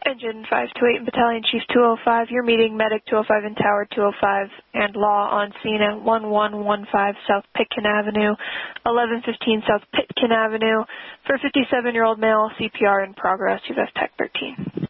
Engine 528 and Battalion Chief 205, you're meeting Medic 205 and Tower 205 and Law on scene at 1115 South Pitkin Avenue, 1115 South Pitkin Avenue. For a 57-year-old male, CPR in progress. You've Tech 13.